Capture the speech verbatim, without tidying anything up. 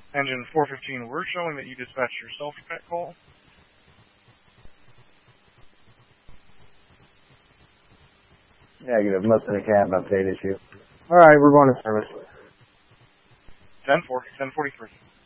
Engine four fifteen, we're showing that you dispatched your self-pet call. Negative, must have a cab update issue. Alright, we're going to service. ten four, ten forty-three.